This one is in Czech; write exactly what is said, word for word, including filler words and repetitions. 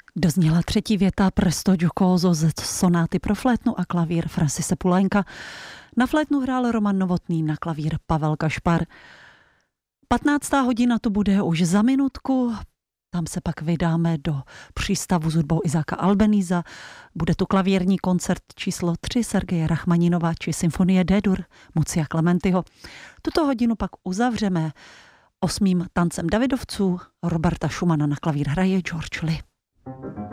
Dozněla třetí věta Presto Giocoso ze sonáty pro flétnu a klavír Francise Poulenca. Na flétnu hrál Roman Novotný, na klavír Pavel Kašpar. patnáctá hodina to bude už za minutku. Tam se pak vydáme do přístavu s hudbou Izáka Albeniza. Bude tu klavírní koncert číslo tři Sergeje Rachmaninova či symfonie D-dur Mucia Clementiho. Tuto hodinu pak uzavřeme osmým tancem Davidovců. Roberta Schumana na klavír hraje George Lee.